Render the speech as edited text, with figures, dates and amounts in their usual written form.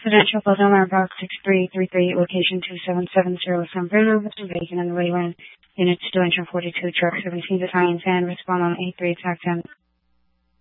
Residential Building Number Box 6333, location 2770 San Bruno, Mr. Bacon, and the Wayland. Units 242, truck 17 to Science and respond on 83 exact 10.